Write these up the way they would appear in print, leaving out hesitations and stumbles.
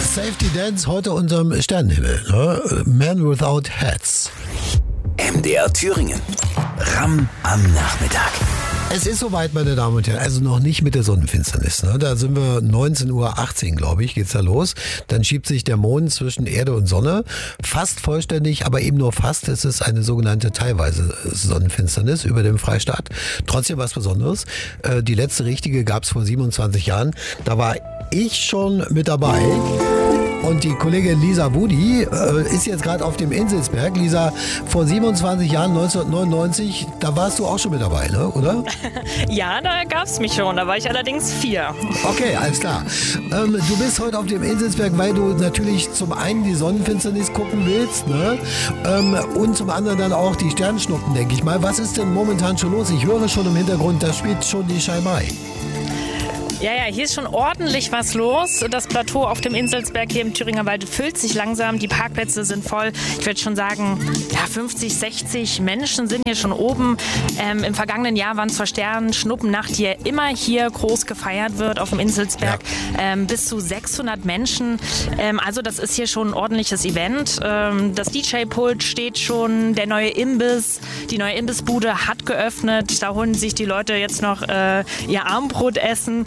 Safety Dance heute unterm Sternenhimmel. Ne? Man Without Hats. MDR Thüringen. Ram am Nachmittag. Es ist soweit, meine Damen und Herren, also noch nicht mit der Sonnenfinsternis. Ne? Da sind wir 19:18 Uhr, glaube ich, geht's da los. Dann schiebt sich der Mond zwischen Erde und Sonne. Fast vollständig, aber eben nur fast. Es ist eine sogenannte teilweise Sonnenfinsternis über dem Freistaat. Trotzdem was Besonderes. Die letzte richtige gab's vor 27 Jahren. Da war ich schon mit dabei. Und die Kollegin Lisa Budi ist jetzt gerade auf dem Inselsberg. Lisa, vor 27 Jahren, 1999, da warst du auch schon mit dabei, ne? Oder? Ja, da gab's mich schon. Da war ich allerdings 4. Okay, alles klar. Du bist heute auf dem Inselsberg, weil du natürlich zum einen die Sonnenfinsternis gucken willst, ne? Und zum anderen dann auch die Sternschnuppen, denke ich mal. Was ist denn momentan schon los? Ich höre schon im Hintergrund, da spielt schon die Scheimai. Ja, hier ist schon ordentlich was los. Das Plateau auf dem Inselsberg hier im Thüringer Wald füllt sich langsam. Die Parkplätze sind voll. Ich würde schon sagen, 50, 60 Menschen sind hier schon oben. Im vergangenen Jahr waren es zur Sternschnuppennacht, die ja immer hier groß gefeiert wird auf dem Inselsberg. Ja. Bis zu 600 Menschen. Also das ist hier schon ein ordentliches Event. Das DJ-Pult steht schon. Der neue Imbiss, die neue Imbissbude hat geöffnet. Da holen sich die Leute jetzt noch ihr Abendbrot essen.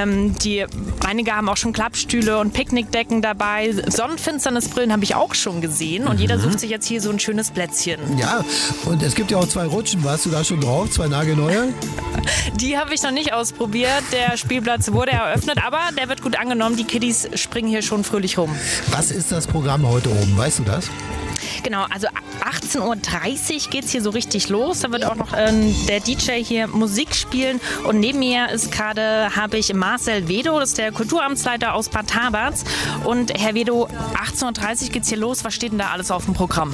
Einige haben auch schon Klappstühle und Picknickdecken dabei. Sonnenfinsternisbrillen habe ich auch schon gesehen. Und jeder sucht sich jetzt hier so ein schönes Plätzchen. Ja, und es gibt ja auch 2 Rutschen. Warst du da schon drauf? 2 nagelneue? Die habe ich noch nicht ausprobiert. Der Spielplatz wurde eröffnet, aber der wird gut angenommen. Die Kiddies springen hier schon fröhlich rum. Was ist das Programm heute oben? Weißt du das? Genau, also 18:30 Uhr geht es hier so richtig los. Da wird auch noch der DJ hier Musik spielen. Und neben mir habe ich Marcel Wedo, das ist der Kulturamtsleiter aus Bad Haberts. Und Herr Wedo, 18:30 Uhr geht es hier los. Was steht denn da alles auf dem Programm?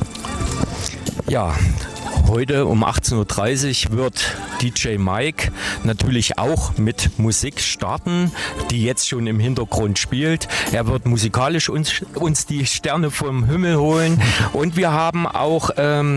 Ja, heute um 18:30 Uhr wird DJ Mike natürlich auch mit Musik starten, die jetzt schon im Hintergrund spielt. Er wird musikalisch uns die Sterne vom Himmel holen. Und wir haben auch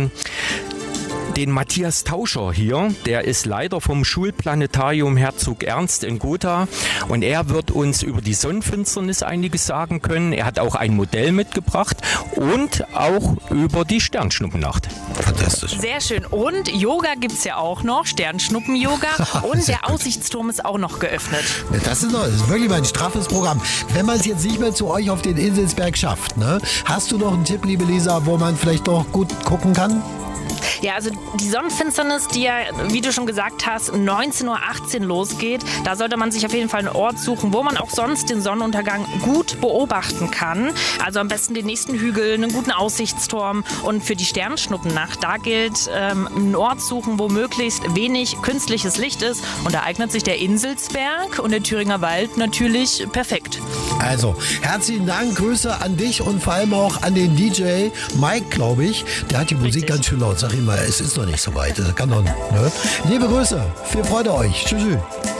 den Matthias Tauscher hier, der ist Leiter vom Schulplanetarium Herzog Ernst in Gotha und er wird uns über die Sonnenfinsternis einiges sagen können. Er hat auch ein Modell mitgebracht und auch über die Sternschnuppennacht. Fantastisch. Sehr schön. Und Yoga gibt es ja auch noch, Sternschnuppen-Yoga und der Aussichtsturm ist auch noch geöffnet. Das ist wirklich mal ein straffes Programm. Wenn man es jetzt nicht mehr zu euch auf den Inselsberg schafft, ne? Hast du noch einen Tipp, liebe Lisa, wo man vielleicht noch gut gucken kann? Ja, also die Sonnenfinsternis, die ja, wie du schon gesagt hast, 19:18 Uhr losgeht, da sollte man sich auf jeden Fall einen Ort suchen, wo man auch sonst den Sonnenuntergang gut beobachten kann. Also am besten den nächsten Hügel, einen guten Aussichtsturm. Und für die Sternschnuppennacht, da gilt, einen Ort suchen, wo möglichst wenig künstliches Licht ist. Und da eignet sich der Inselsberg und der Thüringer Wald natürlich perfekt. Also, herzlichen Dank, Grüße an dich und vor allem auch an den DJ Mike, glaube ich. Der hat die Musik ganz schön laut. Sag ihm mal, es ist noch nicht so weit. Das kann doch, ne? Liebe Grüße, viel Freude euch. Tschüss.